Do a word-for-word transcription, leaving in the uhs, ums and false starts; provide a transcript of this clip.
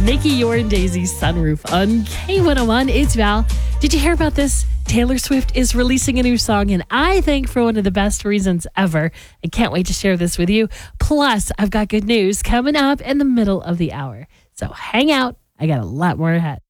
Nikki, you're in Daisy's Sunroof on K one oh one. It's Val. Did you hear about this? Taylor Swift is releasing a new song, and I think for one of the best reasons ever. I can't wait to share this with you. Plus, I've got good news coming up in the middle of the hour. So hang out. I got a lot more ahead.